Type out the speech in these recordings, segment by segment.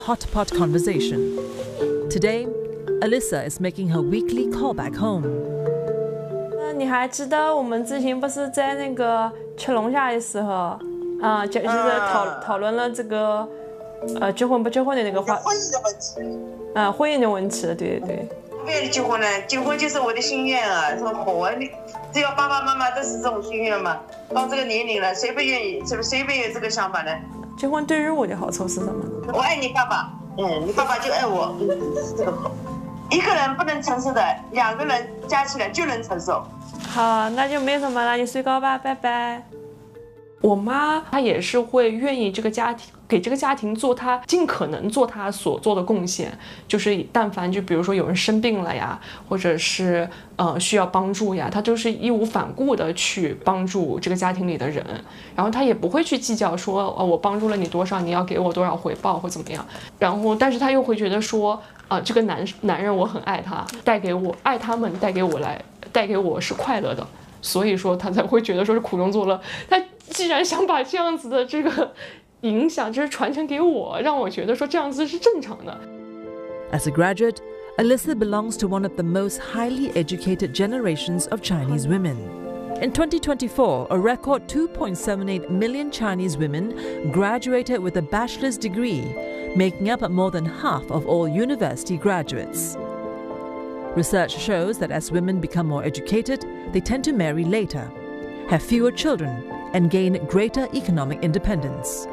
Hot Pot Conversation. Today, Alyssa is making her weekly call back home. 你还记得我们之前不是在那个吃龙虾的时候，就是讨论了这个结婚不结婚的那个话， 婚姻的问题。 婚姻的问题，对对对。 不愿意结婚呢？结婚就是我的心愿啊！说活，只要爸爸妈妈都是这种心愿嘛。到这个年龄了，谁不愿意？是不是谁不有这个想法呢？ 结婚对于我的好处是什么？ 我爱你爸爸，你爸爸就爱我，是这个好。一个人不能承受的，两个人加起来就能承受。 好，那就没什么了，你睡觉吧，拜拜。我妈她也是会愿意这个家庭给这个家庭做她尽可能做她所做的贡献，就是但凡就比如说有人生病了呀，或者是需要帮助呀，她都是义无反顾的去帮助这个家庭里的人，然后她也不会去计较说我帮助了你多少，你要给我多少回报或怎么样，然后但是她又会觉得说这个男人我很爱他，带给我爱他们带给我是快乐的，所以说他才会觉得说是苦中作乐。他既然想把这样子的这个影响就是传承给我，让我觉得说这样子是正常的。 As a graduate, Alyssa belongs to one of the most highly educated generations of Chinese women. In 2024, a record 2.78 million Chinese women graduated with a bachelor's degree, making up more than half of all university graduates. Research shows that as women become more educated, they tend to marry later, have fewer children, and gain greater economic independence.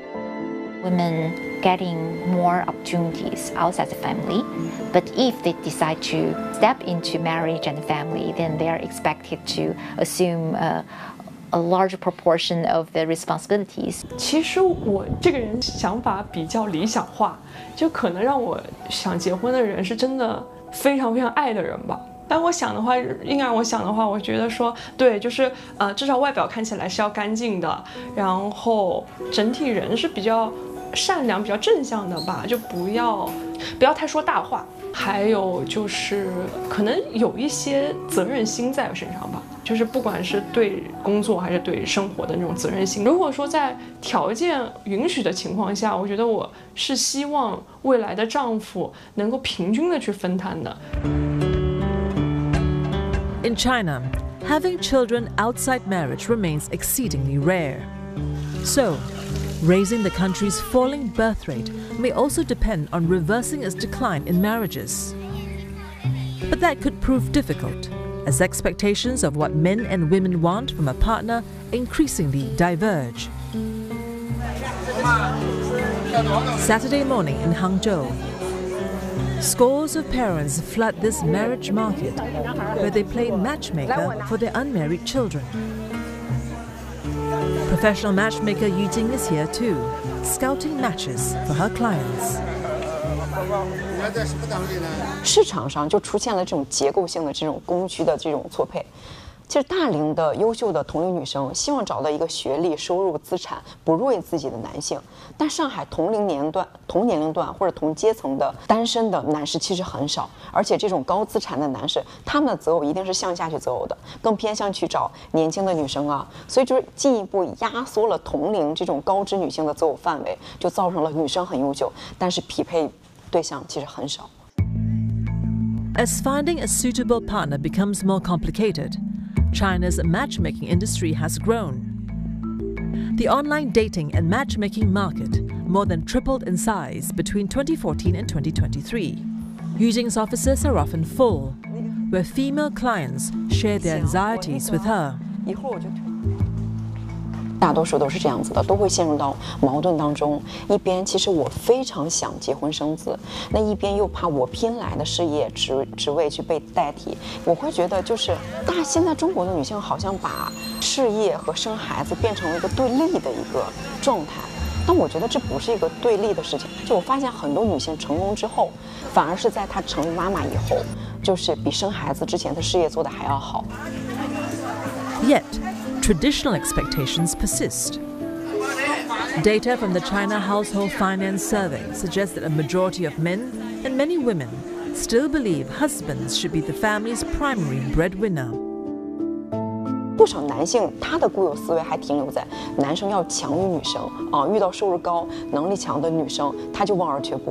Women getting more opportunities outside the family, but if they decide to step into marriage and family, then they are expected to assume a large proportion of the responsibilities. 其实我这个人想法比较理想化，就可能让我想结婚的人是真的非常非常爱的人吧。但我想的话，硬让我想的话，我觉得说对，就是至少外表看起来是要干净的，然后整体人是比较善良、比较正向的吧，就不要太说大话。还有就是可能有一些责任心在我身上吧，就是不管是对工作还是对生活的那种责任心。如果说在条件允许的情况下，我觉得我是希望未来的丈夫能够平均的去分摊的。 In China, having children outside marriage remains exceedingly rare. So, raising the country's falling birth rate may also depend on reversing its decline in marriages. But that could prove difficult, as expectations of what men and women want from a partner increasingly diverge. Saturday morning in Hangzhou, scores of parents flood this marriage market, where they play matchmaker for their unmarried children. Professional matchmaker Yu Jing is here too, scouting matches for her clients. 市场上就出现了这种结构性的这种供需的这种错配。其实大龄的优秀的同龄女生希望找到一个学历、收入、资产不弱于自己的男性，但上海同年龄段或者同阶层的单身的男士其实很少，而且这种高资产的男士，他们的择偶一定是向下去择偶的，更偏向去找年轻的女生啊，所以就是进一步压缩了同龄这种高知女性的择偶范围，就造成了女生很优秀，但是匹配对象其实很少。 As finding a suitable partner becomes more complicated, China's matchmaking industry has grown. The online dating and matchmaking market more than tripled in size between 2014 and 2023. Yu Jing's offices are often full, where female clients share their anxieties with her. 大多数都是这样子的，都会陷入到矛盾当中。一边其实我非常想结婚生子，那一边又怕我拼来的事业职位去被代替。我会觉得就是现在中国的女性好像把事业和生孩子变成了一个对立的一个状态。但我觉得这不是一个对立的事情。就我发现很多女性成功之后，反而是在她成为妈妈以后，就是比生孩子之前的事业做得还要好。 Yet, traditional expectations persist. Data from the China Household Finance Survey suggests that a majority of men and many women still believe husbands should be the family's primary breadwinner. 不少男性他的固有思维还停留在男生要强于女生啊，遇到收入高、能力强的女生他就望而却步。